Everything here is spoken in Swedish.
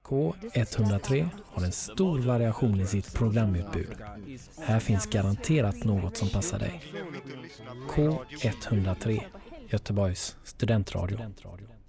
K103 har en stor variation i sitt programutbud. Här finns garanterat något som passar dig. K103, Göteborgs studentradio.